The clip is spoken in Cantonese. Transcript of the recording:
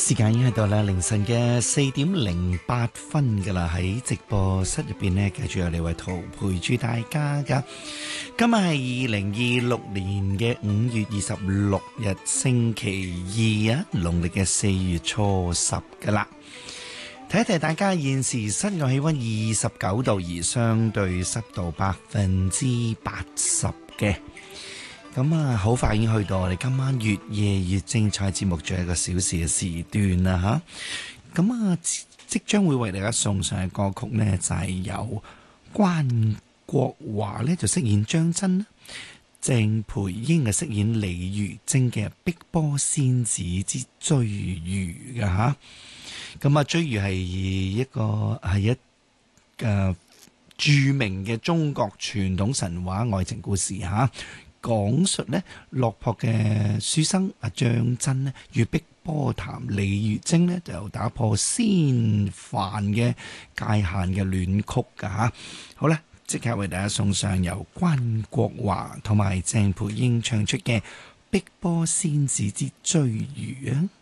時間已經喺度啦，凌晨嘅4:08噶啦，喺直播室入邊呢，繼續有李慧圖陪住大家噶。今日係2026年嘅5月26日星期二啊，農曆嘅4月初10噶啦。提一提大家，現時室外氣溫29度，而相對濕度80%嘅。咁啊，好快已經去到我哋今晚越夜越精彩節目最後1個小時嘅時段啦吓。咁啊，即將會為大家送上嘅歌曲呢，就係由關國華呢就飾演張真啦，鄭培英嘅飾演李如晶嘅《碧波仙子之追魚》嘅吓。咁啊，追魚係一著名嘅中國傳統神話愛情故事吓。講述呢落魄嘅書生阿張真呢與碧波潭李如晶呢就打破仙凡嘅界限嘅戀曲噶吓。好啦，即刻為大家送上由關國華同埋鄭培英唱出嘅《碧波仙子之追魚》啊！